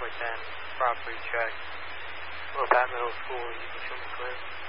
410, property check. Lopat Middle School, you can show me clear.